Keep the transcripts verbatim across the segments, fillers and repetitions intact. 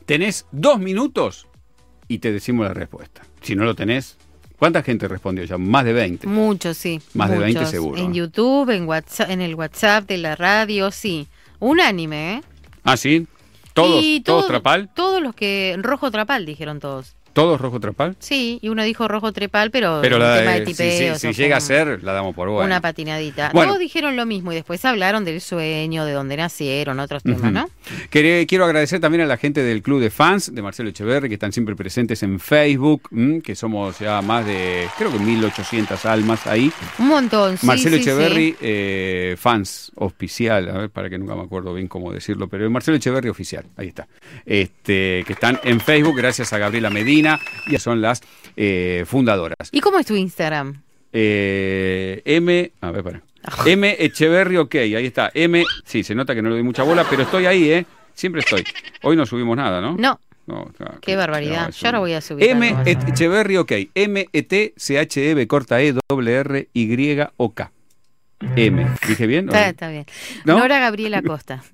Tenés dos minutos y te decimos la respuesta. Si no lo tenés, ¿cuánta gente respondió ya? Más de veinte. Muchos, sí. Más muchos. de veinte seguro. En YouTube, en WhatsApp, en el WhatsApp de la radio, sí. Unánime, ¿eh? Ah, ¿sí? ¿Todos, Y todos todo- Trapal? Todos los que... Rojo Trapal, dijeron todos. ¿Todos Rojo Trapal? Sí, y uno dijo Rojo Trepal, pero, Pero un la, tema de eh, si, tipeo. si- eso si fue llega a un- ser, la damos por buena. Una patinadita. Bueno. Todos dijeron lo mismo y después hablaron del sueño, de dónde nacieron, otros temas, Ujú. ¿no? Quere- Quiero agradecer también a la gente del Club de Fans de Marcelo Echeverri, que están siempre presentes en Facebook, mm, que somos ya más de, creo que mil ochocientas almas ahí. Un montón, sí, Marcelo sí, Echeverri, sí. eh, Fans oficial, a ver, para que nunca me acuerdo bien cómo decirlo, pero Marcelo Echeverri oficial, ahí está. Este, que están en Facebook, gracias a Gabriela Medina, y son las eh, fundadoras. ¿Y cómo es tu Instagram? Eh, M, a ver, para. M Echeverri, ok, ahí está. M, sí, se nota que no le doy mucha bola, pero estoy ahí, ¿eh? Siempre estoy. Hoy no subimos nada, ¿no? No, No, claro, qué no, barbaridad. eso Yo ahora no. voy a subir. M algo más. Et- Echeverri, ok. M E T C H E B corta E W R Y O K. M. ¿Dije bien? ¿O Está, no? está bien. ¿No? Nora Gabriela Costa.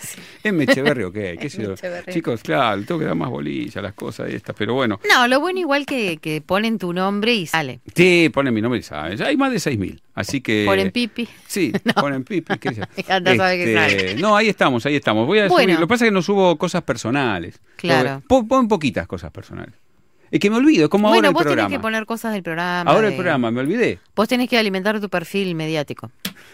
M Echeverri, ok. ¿Qué sé yo? Echeverri. Chicos, claro, le tengo que dar más bolilla a las cosas estas, pero bueno. No, lo bueno igual que, que ponen tu nombre y sale. Sí, ponen mi nombre y saben. Ya hay más de seis mil. Así que. Ponen pipi. Sí, ponen pipi. qué sé yo. Anda a saber qué sale. No, ahí estamos, ahí estamos. Voy a Bueno. subir. Lo que pasa es que no subo cosas personales. Claro. Pon, pon poquitas cosas personales. Es que me olvido, como Bueno, ahora el vos programa. tenés que poner cosas del programa. Ahora el de- programa, me olvidé. Vos tenés que alimentar tu perfil mediático.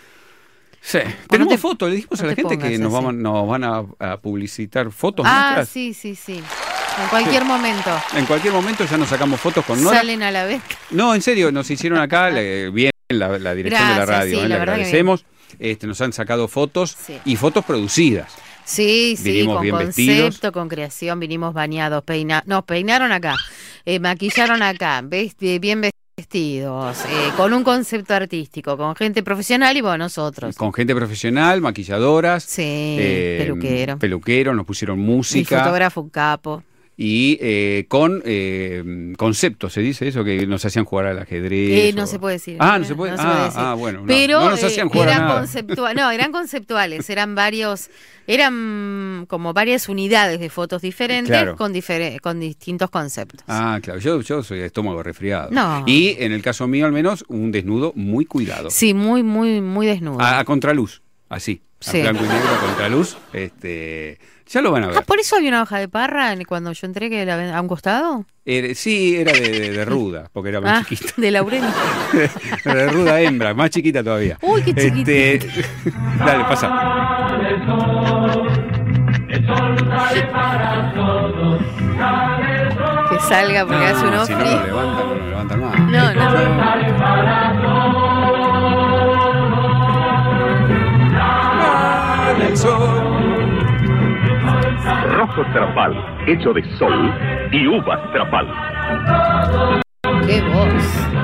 Sí. Tenemos te- fotos, le dijimos no a la te gente que pongas nos, así. vamos, nos van a, a publicitar fotos Ah, nuestras. sí, sí, sí. En cualquier Sí. momento. En cualquier momento ya nos sacamos fotos con Nora. Salen a la vez. No, en serio, nos hicieron acá le- bien la, la dirección de la Gracias, radio. sí, ¿eh? la Le verdad que agradecemos. Este, nos han sacado fotos Sí. y fotos producidas. Sí, sí, Vinimos con bien concepto, vestidos. con creación, vinimos bañados, peinados. Nos peinaron acá, eh, maquillaron acá, vesti- bien vestidos, eh, con un concepto artístico, con gente profesional y bueno, nosotros. Con gente profesional, maquilladoras. Sí, eh, peluquero. Peluquero, nos pusieron Mi música. fotógrafo, un capo. Y eh, con eh, conceptos, ¿se dice eso? Que nos hacían jugar al ajedrez. Eh, no o- se puede decir. Ah, no se puede. No se ah, puede decir. ah, bueno. No, Pero no nos eh, hacían jugar a eran nada. conceptuales, no, eran conceptuales, eran varios, eran como varias unidades de fotos diferentes Claro. con, difere- con distintos conceptos. Ah, claro, yo, yo soy de estómago resfriado. No. Y en el caso mío, al menos, un desnudo muy cuidado. Sí, muy, muy, muy desnudo. A, a contraluz, así. A Sí. blanco y negro, a contraluz. Este, ya lo van a ver. Ah, ¿por eso había una hoja de parra en- cuando yo entré que la, a un costado? Era- sí, era de, de- de ruda, porque era más Ah, chiquita. de laurel. Era de ruda hembra, más chiquita todavía. Uy, qué chiquitita. Este, dale, pasa. Que salga porque hace un Ah, si no frío. lo levantan, no lo levantan más. No, no. El sol. Rojo Trapal, hecho de sol y uvas Trapal. Qué voz.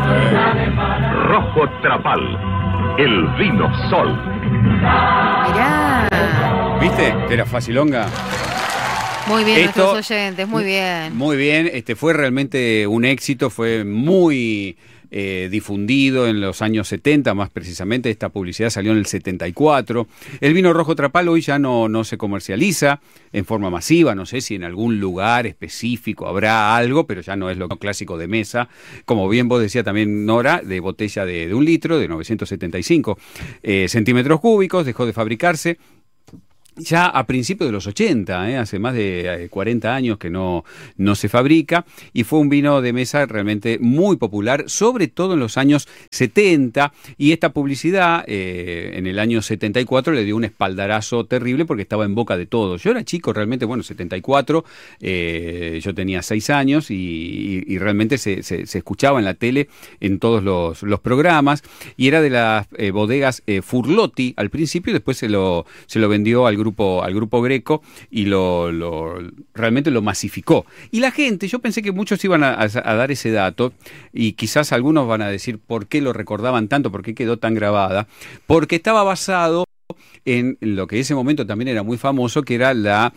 Rojo Trapal, el vino sol. Mirá. ¿Viste? Que era facilonga. Muy bien, Esto- nuestros oyentes, muy bien. Muy bien, este fue realmente un éxito, fue muy eh, difundido en los años setenta, más precisamente. Esta publicidad salió en el setenta y cuatro. El vino rojo Trapal hoy ya no, no se comercializa en forma masiva, no sé si en algún lugar específico habrá algo, pero ya no es lo clásico de mesa. Como bien vos decía también Nora, de botella de, de un litro, de novecientos setenta y cinco eh, centímetros cúbicos, dejó de fabricarse. Ya a principios de los ochenta, ¿eh? Hace más de eh, cuarenta años que no, no se fabrica, y fue un vino de mesa realmente muy popular, sobre todo en los años setenta, y esta publicidad eh, en el año setenta y cuatro le dio un espaldarazo terrible porque estaba en boca de todos. Yo era chico realmente, bueno, setenta y cuatro, eh, yo tenía seis años y, y, y realmente se, se, se escuchaba en la tele en todos los, los programas, y era de las eh, bodegas eh, Furlotti al principio, y después se lo, se lo vendió al grupo Grupo, al grupo Greco y lo, lo realmente lo masificó. Y la gente, yo pensé que muchos iban a, a, a dar ese dato, y quizás algunos van a decir por qué lo recordaban tanto, por qué quedó tan grabada, porque estaba basado en lo que en ese momento también era muy famoso, que era la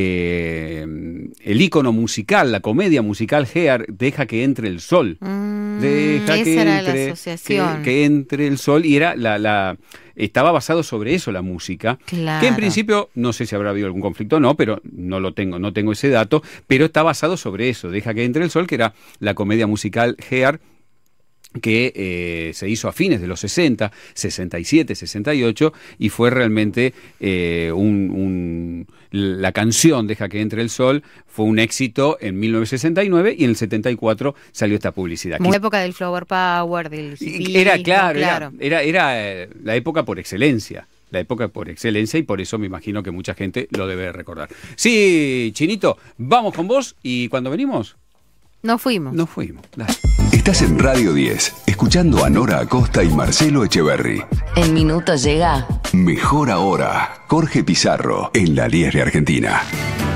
eh, el ícono musical, la comedia musical Hear, Deja que entre el sol. Mm. Deja esa que era la entre, asociación. que, que entre el sol, y era la, la estaba basado sobre eso la música, Claro. que en principio, no sé si habrá habido algún conflicto o no, pero no lo tengo, no tengo ese dato, pero está basado sobre eso, Deja que entre el sol, que era la comedia musical Hair, que eh, se hizo a fines de los sesenta, sesenta y siete, sesenta y ocho, y fue realmente eh, un, un, la canción Deja que entre el sol fue un éxito en mil novecientos sesenta y nueve, y en el setenta y cuatro salió esta publicidad. Muy época del flower power, del hipismo, Era claro, claro. Era, era, era eh, la época por excelencia. La época por excelencia, y por eso me imagino que mucha gente lo debe recordar. Sí, Chinito, vamos con vos, y cuando venimos, Nos fuimos. nos fuimos. Dale. Estás en Radio diez, escuchando a Nora Acosta y Marcelo Echeverry. En minutos llega Mejor ahora, Jorge Pizarro, en la diez de Argentina.